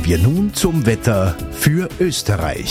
wir nun zum Wetter für Österreich.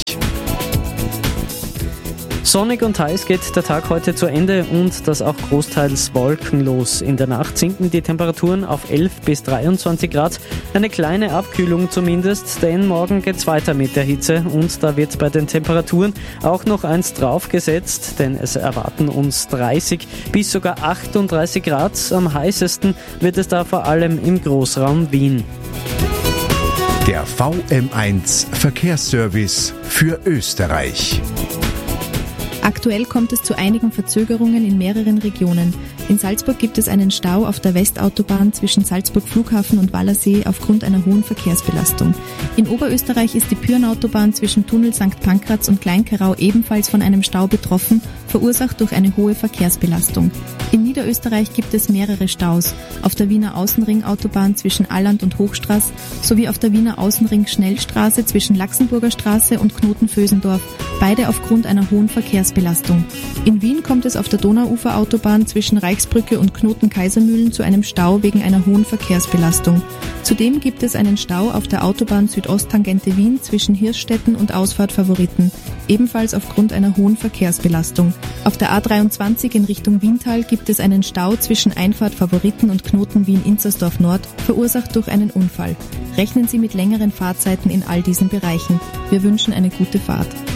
Sonnig und heiß geht der Tag heute zu Ende und das auch großteils wolkenlos. In der Nacht sinken die Temperaturen auf 11 bis 23 Grad. Eine kleine Abkühlung zumindest, denn morgen geht's weiter mit der Hitze und da wird bei den Temperaturen auch noch eins draufgesetzt, denn es erwarten uns 30 bis sogar 38 Grad. Am heißesten wird es da vor allem im Großraum Wien. Der VM1 Verkehrsservice für Österreich. Aktuell kommt es zu einigen Verzögerungen in mehreren Regionen. In Salzburg gibt es einen Stau auf der Westautobahn zwischen Salzburg Flughafen und Wallersee aufgrund einer hohen Verkehrsbelastung. In Oberösterreich ist die Pyrnautobahn zwischen Tunnel St. Pankraz und Kleinkerau ebenfalls von einem Stau betroffen, verursacht durch eine hohe Verkehrsbelastung. In Niederösterreich gibt es mehrere Staus, auf der Wiener Außenringautobahn zwischen Alland und Hochstraß sowie auf der Wiener Außenring-Schnellstraße zwischen Laxenburger Straße und Knoten-Vösendorf, beide aufgrund einer hohen Verkehrsbelastung. In Wien kommt es auf der Donauuferautobahn zwischen Reichsbrücke und Knoten-Kaisermühlen zu einem Stau wegen einer hohen Verkehrsbelastung. Zudem gibt es einen Stau auf der Autobahn Südosttangente Wien zwischen Hirschstetten und Ausfahrt Favoriten, ebenfalls aufgrund einer hohen Verkehrsbelastung. Auf der A23 in Richtung Wiental gibt es einen Stau zwischen Einfahrt Favoriten und Knoten Wien-Inzersdorf Nord, verursacht durch einen Unfall. Rechnen Sie mit längeren Fahrzeiten in all diesen Bereichen. Wir wünschen eine gute Fahrt.